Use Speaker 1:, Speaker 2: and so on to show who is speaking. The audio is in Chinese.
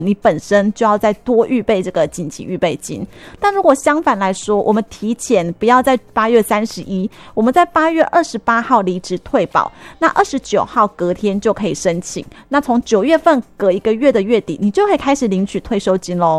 Speaker 1: 你本身就要再多预备这个紧急预备金。但如果相反来说，我们提前不要在8月31，我们在8月28号离职退保，那29号隔天就可以申请，那从9月份隔1个月的月底，你就可以开始领取退休金咯。